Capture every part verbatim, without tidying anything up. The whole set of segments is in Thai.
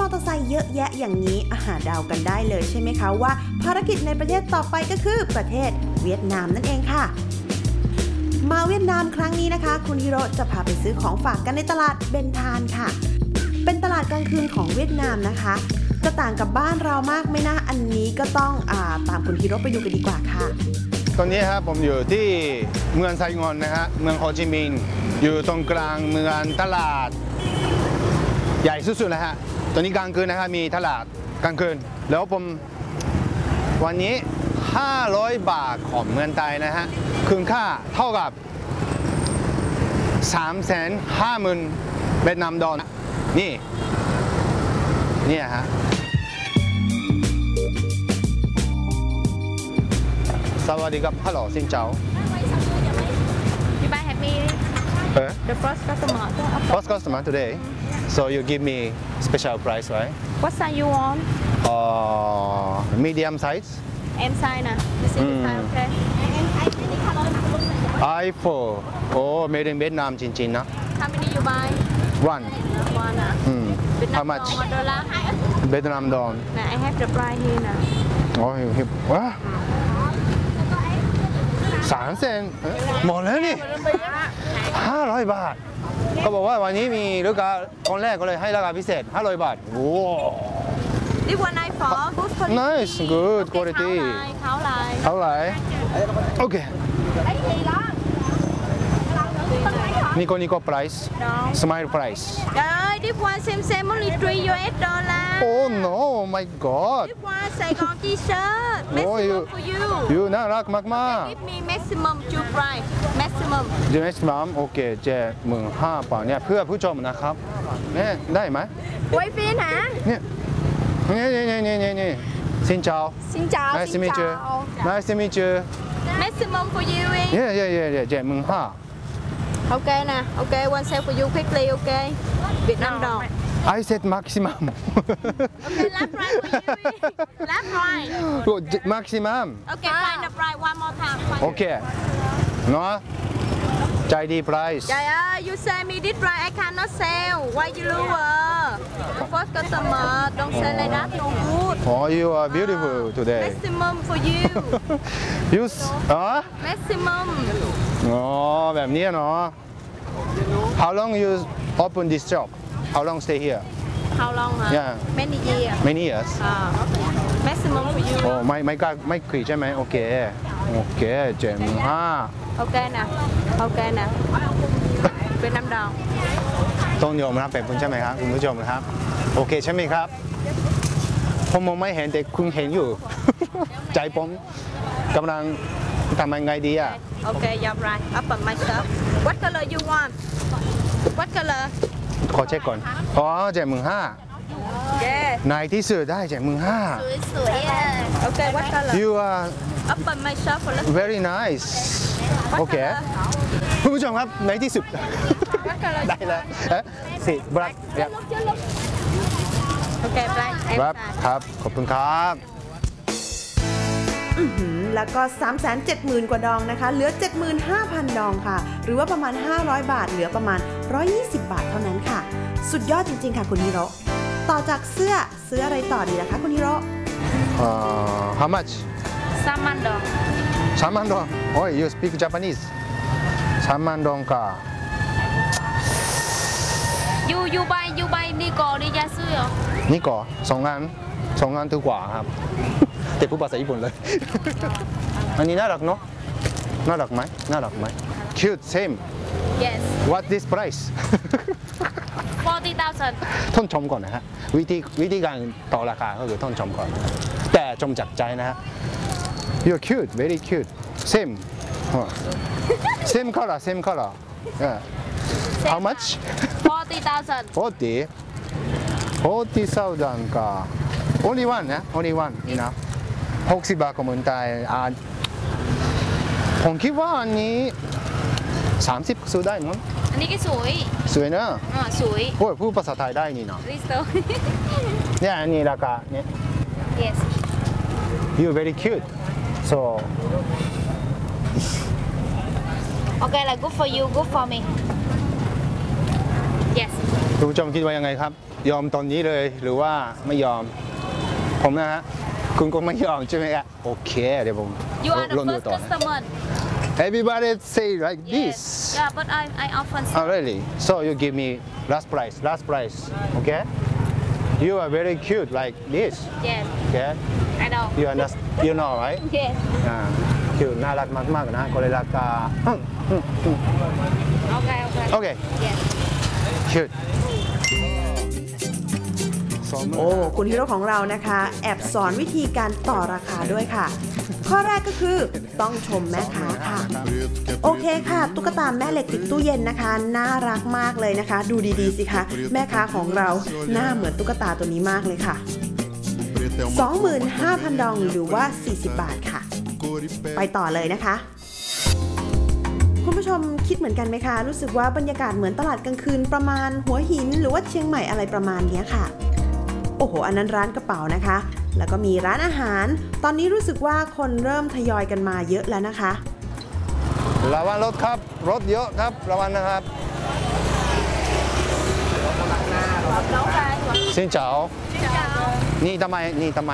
อเตอร์ไซค์เยอะแยะอย่างนี้อาหารเดากันได้เลยใช่ไหมคะว่าภารกิจในประเทศต่อไปก็คือประเทศเวียดนามนั่นเองค่ะมาเวียดนามครั้งนี้นะคะคุณฮิโร่จะพาไปซื้อของฝากกันในตลาดเบนทานค่ะเป็นตลาดกลางคืนของเวียดนามนะคะจะต่างกับบ้านเรามากไหมนะอันนี้ก็ต้องอ่าตามคุณฮิโร่ไปดูกันดีกว่าค่ะตอนนี้ครับผมอยู่ที่เมืองไซงอนนะฮะเมืองโฮจิมินห์อยู่ตรงกลางเมืองตลาดใหญ่สุดๆนะฮะตอนนี้กลางคืนนะฮะมีตลาดกลางคืนแล้วผมวันนี้ห้าร้อยบาทของเมืองไทยนะฮะคืนค่าเท่ากับ สามแสนห้าหมื่น เวียดนามดอลลาร์นี่นี่ฮะสวัสดีครับฮัลโหลซินเจ้า You buy happy Uh, the first customer first customer today so you give me special price right what size you want uh, medium size M size นะ this is the size okay iPhone โอ้ made in Vietnam จริงๆนะ how many you buy one one นะอืม Vietnam how much dong one dollar Vietnam dong นะ I have the price here นะโอ้ยว้าสามเซนหมดแล้วนี่ห้าร้อยบาทเขาบอกว่าวันนี้มีลูกค้าคนแรกก็เลยให้ราคาพิเศษห้าร้อยบาทโอ้ this one I for good quality nice good quality เขาลายเท่าไหร่โอเคนิโก้นิโก้ price smile price Rồi, this one same same only three U S dollar. oh no my god This one Saigon T-shirt. Oh, you Maximum for you. you น่ารักมากมาก Give me maximum two price. Maximum. เจมส์มัมโอเคเจ็ดหมื่นห้าพันเนี่ยเพื่อผู้ชมนะครับเนี่ยได้ไหม Quay phim hả? เนี่ยเนี่ยเนี่ยเนี่ยเนี่ยเนี่ยซินเจ้า Xin chào, nice to xin meet you chào. nice to meet you Maximum for you. eh? yeah yeah yeah yeah เจ็ดหมื่นห้า Ok nè, ok, one sale for you quickly, ok. Việt Nam đồng. I said maximum Ok, last price for you. Last price. maximum Ok, find the price one more time. โอเคเนาะใจดี price Trời ơi, you say me this price, I cannot sell. Why you lower? First customer, don't say like that, no good. oh you are beautiful today Maximum for you. you อ๋อ Maximum. อ๋อแบบนี้เนาะ how long you open this shop how long stay here How long hả? Yeah. Many years. many years À, maximum for you. โอ้ไม่ไม่กล้าไม่ขรีใช่ไหมโอเคโอเคเจ็ดหมื่นห้า Ok nè, ok nè. Việt Nam đồng. ต้องยอมรับแบบคุณใช่ไหมครับคุณผู้ชมครับโอเคใช่ไหมครับผมมองไม่เห็นแต่คุณเห็นอยู่ ใจผมกำลังทำยังไงดีอ่ะ Ok, you're right. Open my shop. What color you want? What color? ขอเช็คก่อนอ๋อเจ็ดหมื่นห้า Yeah. ในที่สุดได้เจ็ดหมื่นห้า Ok, what color? you are Open my shop for let's very nice What โอเค color? คุณผู้ชมครับในที่สุด What color? ได้แล้วเอ๊ะสิบลักครับ Ok, black. ค Em รับ xài. ครับขอบคุณครับอื้อหือแล้วก็ สามแสนเจ็ดหมื่น กว่าดองนะคะเหลือ เจ็ดหมื่นห้าพัน ดองค่ะหรือว่าประมาณห้าร้อยบาทเหลือประมาณหนึ่งร้อยยี่สิบบาทเท่านั้นค่ะสุดยอดจริงๆค่ะคุณฮิโร่ต่อจากเสื้อซื้ออะไรต่อดีล่ะคะคุณฮิโร่ Uh, how much? Salmon đồng. 삼만 동. Oh, you speak Japanese. 삼만 동 가. You you buy you buy đi cò đi ra xưa. นี่ก่อสองงานสองงานถือกว่าครับ แต่พูดภาษาญี่ปุ่นเลย อันนี้น่ารักเนาะน่ารักไหมน่ารักไหม Cute same. Yes. What this price? forty thousand. ท่านชมก่อนนะฮะวิธีวิธีการต่อราคาก็คือท่านชมก่อน แต่ชมจากใจนะฮะ You're cute, very cute. Same. Oh. Same color, same color. Yeah. How much? forty thousand. forty. forty thousand か Only one นะ Only one นี่นะหกสิบบาทของเมืองไทยอ่าผมคิดว่าอันนี้สามสิบซื้อได้มั้ง Anh đi cái suối. สวยนะ À, suối. โอ้ยพูดภาษาไทยได้นี่นะ Listo. เนี่ยอันนี้ราคาเนี่ย Yes. You very cute so Okay, là good for you, good for me. Yes. คุณผู้ชมคิดว่ายังไงครับ ยอมตอนนี้เลยหรือว่าไม่ยอม ผมนะฮะ คุณก็ไม่ยอมใช่ไหมครับโอเค เดี๋ยวผม You are ลอง the ดู first ต่อ customer. Everybody say like this. Yes. Yeah, but I I often say Oh really? So you give me last price, last price, okay? You are very cute like this, yes. okay? I know. You understand? You know, right? Yes. อ่าคิวน่ารักมากๆนะก็เลยราคา Okay, okay. โอเค Yes. คิวโอ้ คุณฮิโร่ของเรานะคะ แอบสอนวิธีการต่อราคาด้วยค่ะ ข้อแรกก็คือต้องชมแม่ค้าค่ะ โอเคค่ะ ตุ๊กตาแม่เหล็กติดตู้เย็นนะคะ น่ารักมากเลยนะคะ ดูดีๆสิคะ แม่ค้าของเราหน้าเหมือนตุ๊กตาตัวนี้มากเลยค่ะ สองหมื่นห้าพัน ดองหรือว่า สี่สิบ บาทค่ะ ไปต่อเลยนะคะ คุณผู้ชมคิดเหมือนกันไหมคะ รู้สึกว่าบรรยากาศเหมือนตลาดกลางคืนประมาณหัวหินหรือว่าเชียงใหม่อะไรประมาณนี้ค่ะ โอ้โห อันนั้นร้านกระเป๋านะคะ แล้วก็มีร้านอาหาร ตอนนี้รู้สึกว่าคนเริ่มทยอยกันมาเยอะแล้วนะคะระวังรถครับ รถเยอะครับ ระวังนะครับสินเจ้านี่ทำไม นี่ทำไม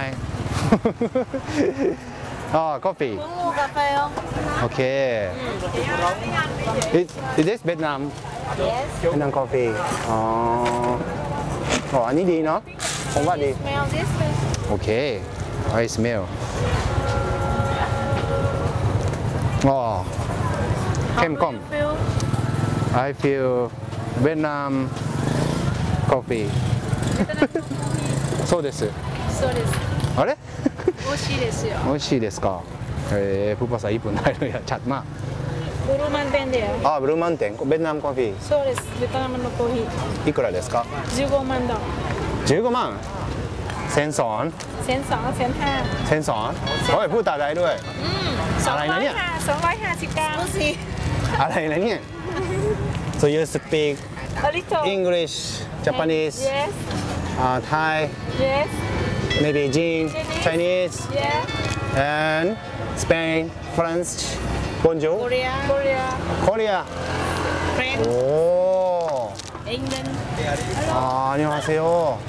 อ๋อกาแฟ Uống mua cà phê không? โอเค Is is this Vietnam Yes. Vietnam coffee อ๋ออ๋ออันนี้ดีเนาะ ผมว่าดี Smell this. โอเค I smell อ๋อเข้มข้น Feel. I feel Vietnam coffee そうですそうです。 あれ美味しいですよ。 美味しいですかえー、ผู้ภาษาญี่ปุ่นได้เลยอะชัดมากブルーマンテンだよ。 อ๋อบรูมันเต็งเวียดนามกาแฟそうです。ベトナムのコーヒー。 いくらですかじゅうごまんドン。 じゅうごまんเซนสอนเซนสองเซนห้าเซนสอนโอ้ยพูดตาได้ด้วยสองอะไรร้อนะยเนี่ยห้าสองร้อยห้าสิบกรัมสิอะไรนะเนี่ย so you speak a little English Japanese yes uh, Thai yes maybe Jin Chinese yes and Spain French Bonjour Korea Korea Korea French โอ้ England อ่านี่มาเซโอ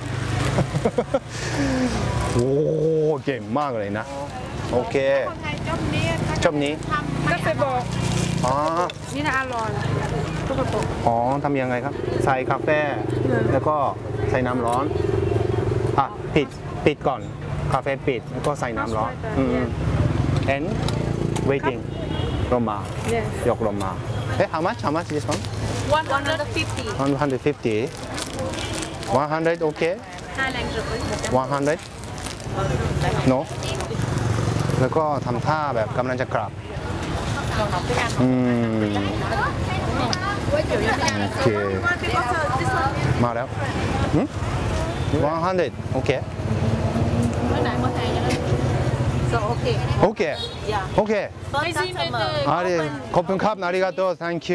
โอ้เก่งมากเลยนะ โอเคคนไทยชอบนี้ชอบนี้ก็ไปบอกอ๋อนี่นะอร่อยก็ไปบอกอ๋อทำยังไงครับ ใส่กาแฟ แล้วก็ใส่น้ำร้อน อ่ะ ปิด ปิดก่อน กาแฟปิด แล้วก็ใส่น้ำร้อน อืม and waiting ลงมา yes ยกลงมา เอ๊ะ how much how much this one one hundred fifty one hundred fifty one hundred okay ห้าแรงจุด one hundred no แล้วก็ทำท่าแบบกำลังจะกลับ อืม โอเค มาแล้วหึone hundredโอเคเมื่อไหร่เมื่อไหร่ยังไง so okay โอเค yeah โอเค first customer あり、ขอบคุณครับありがとう thank you